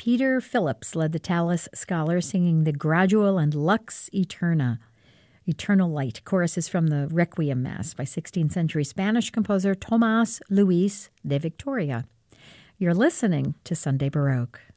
Peter Phillips led the Tallis Scholars singing the Gradual and Lux Eterna, Eternal Light. Chorus is from the Requiem Mass by 16th century Spanish composer Tomás Luis de Victoria. You're listening to Sunday Baroque.